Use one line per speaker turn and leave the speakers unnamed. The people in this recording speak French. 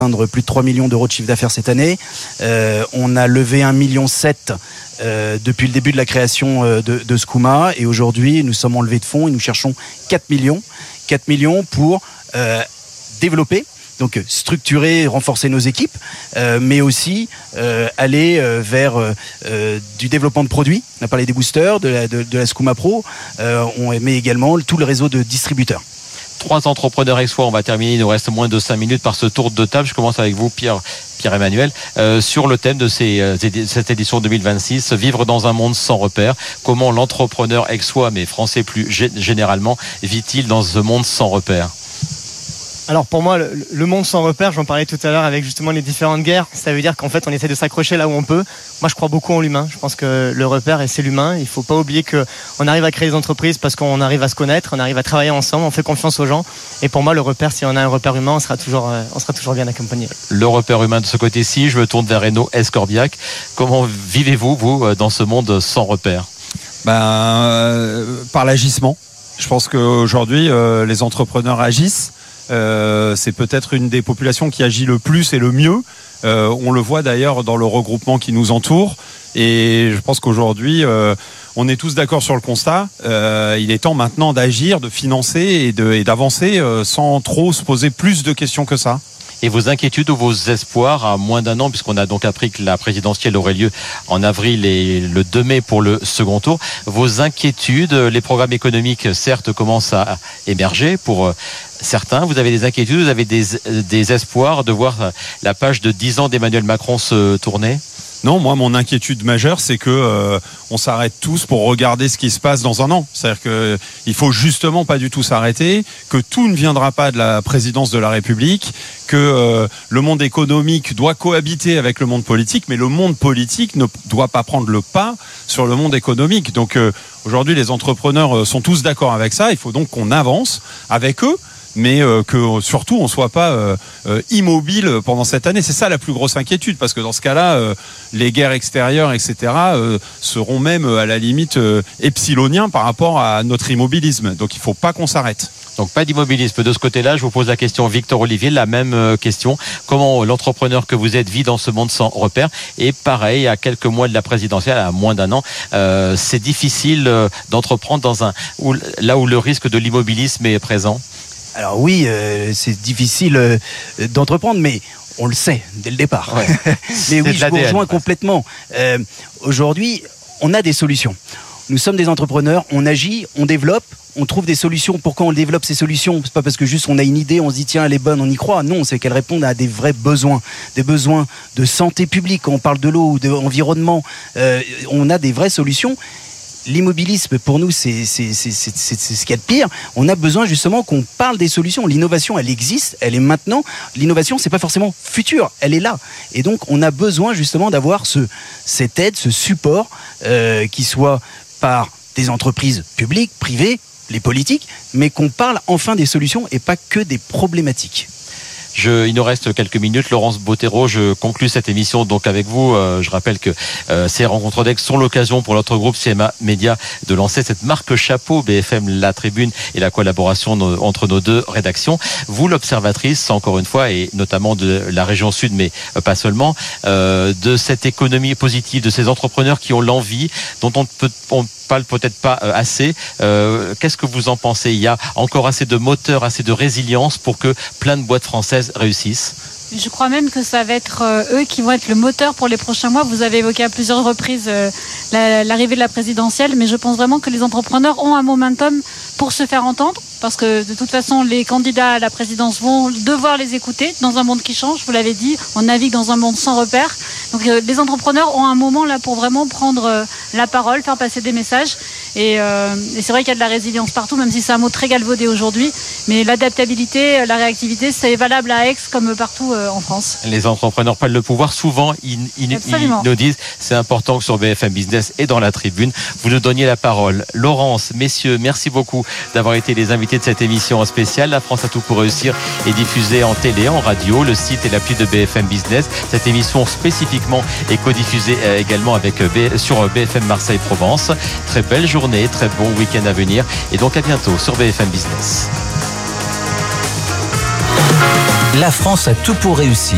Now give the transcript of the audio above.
plus de 3 millions d'euros de chiffre d'affaires cette année. On a levé 1,7 million depuis le début de la création de Skouma. Et aujourd'hui, nous sommes en levée de fonds et nous cherchons 4 millions. 4 millions pour développer, donc structurer, renforcer nos équipes, mais aussi aller vers du développement de produits. On a parlé des boosters, de la Skouma Pro, mais également tout le réseau de distributeurs.
3 entrepreneurs ex-foi, on va terminer, il nous reste moins de 5 minutes par ce tour de table. Je commence avec vous, Pierre-Emmanuel, sur le thème de cette édition 2026, vivre dans un monde sans repères. Comment l'entrepreneur ex-foi, mais français plus généralement, vit-il dans ce monde sans repères ?
Alors pour moi, le monde sans repères, j'en parlais tout à l'heure avec justement les différentes guerres, ça veut dire qu'en fait on essaie de s'accrocher là où on peut. Moi je crois beaucoup en l'humain, je pense que le repère c'est l'humain. Il ne faut pas oublier qu'on arrive à créer des entreprises parce qu'on arrive à se connaître, on arrive à travailler ensemble, on fait confiance aux gens. Et pour moi le repère, si on a un repère humain, on sera toujours bien accompagné.
Le repère humain de ce côté-ci, je me tourne vers Renaud Escorbiac. Comment vivez-vous, vous, dans ce monde sans repères ?
Par l'agissement. Je pense qu'aujourd'hui les entrepreneurs agissent. C'est peut-être une des populations qui agit le plus et le mieux. On le voit d'ailleurs dans le regroupement qui nous entoure. Et je pense qu'aujourd'hui, on est tous d'accord sur le constat. Il est temps maintenant d'agir, de financer et d'avancer sans trop se poser plus de questions que ça.
Et vos inquiétudes ou vos espoirs à moins d'un an, puisqu'on a donc appris que la présidentielle aurait lieu en avril et le 2 mai pour le second tour. Vos inquiétudes, les programmes économiques certes commencent à émerger pour certains. Vous avez des inquiétudes, vous avez des espoirs de voir la page de 10 ans d'Emmanuel Macron se tourner ?
Non, moi, mon inquiétude majeure, c'est que on s'arrête tous pour regarder ce qui se passe dans un an. C'est-à-dire que il faut justement pas du tout s'arrêter, que tout ne viendra pas de la présidence de la République, que le monde économique doit cohabiter avec le monde politique, mais le monde politique ne doit pas prendre le pas sur le monde économique. Donc aujourd'hui, les entrepreneurs sont tous d'accord avec ça. Il faut donc qu'on avance avec eux, mais que surtout on soit pas immobile pendant cette année. C'est ça la plus grosse inquiétude, parce que dans ce cas-là, les guerres extérieures, etc., seront même à la limite epsiloniens par rapport à notre immobilisme. Donc il faut pas qu'on s'arrête.
Donc pas d'immobilisme de ce côté-là. Je vous pose la question, Victor Olivier, la même question. Comment l'entrepreneur que vous êtes vit dans ce monde sans repères ? Et pareil, à quelques mois de la présidentielle, à moins d'un an, c'est difficile d'entreprendre là où le risque de l'immobilisme est présent.
Alors oui, c'est difficile d'entreprendre, mais on le sait dès le départ. Ouais. Mais oui, je vous rejoins complètement. Aujourd'hui, on a des solutions. Nous sommes des entrepreneurs, on agit, on développe, on trouve des solutions. Pourquoi on développe ces solutions ? C'est pas parce que juste on a une idée, on se dit tiens elle est bonne, on y croit. Non, c'est qu'elles répondent à des vrais besoins, des besoins de santé publique. Quand on parle de l'eau ou de l'environnement, on a des vraies solutions. L'immobilisme, pour nous, c'est ce qu'il y a de pire. On a besoin justement qu'on parle des solutions. L'innovation, elle existe, elle est maintenant. L'innovation, c'est pas forcément futur, elle est là. Et donc, on a besoin justement d'avoir cette aide, ce support, qui soit par des entreprises publiques, privées, les politiques, mais qu'on parle enfin des solutions et pas que des problématiques.
Il nous reste quelques minutes. Laurence Bottero, je conclus cette émission donc avec vous. Je rappelle que ces rencontres d'Aix sont l'occasion pour notre groupe CMA Média de lancer cette marque chapeau BFM La Tribune et la collaboration entre nos deux rédactions. Vous, l'observatrice, encore une fois, et notamment de la région sud, mais pas seulement, de cette économie positive, de ces entrepreneurs qui ont l'envie, dont on parle peut-être pas assez. Qu'est-ce que vous en pensez ? Il y a encore assez de moteur, assez de résilience pour que plein de boîtes françaises réussissent ?
Je crois même que ça va être eux qui vont être le moteur pour les prochains mois. Vous avez évoqué à plusieurs reprises l'arrivée de la présidentielle, mais je pense vraiment que les entrepreneurs ont un momentum pour se faire entendre, parce que de toute façon, les candidats à la présidence vont devoir les écouter dans un monde qui change. Vous l'avez dit, on navigue dans un monde sans repères. Donc les entrepreneurs ont un moment là pour vraiment prendre la parole, faire passer des messages. Et c'est vrai qu'il y a de la résilience partout, même si c'est un mot très galvaudé aujourd'hui. Mais l'adaptabilité, la réactivité, c'est valable à Aix comme partout en France.
Les entrepreneurs prennent le pouvoir. Souvent, ils nous disent c'est important que sur BFM Business et dans la tribune, vous nous donniez la parole. Laurence, messieurs, merci beaucoup d'avoir été les invités de cette émission spéciale. La France a tout pour réussir est diffusée en télé, en radio, le site et l'appli de BFM Business. Cette émission spécifiquement est codiffusée également sur BFM Marseille-Provence. Très belle journée, très bon week-end à venir et donc à bientôt sur BFM Business.
La France a tout pour réussir.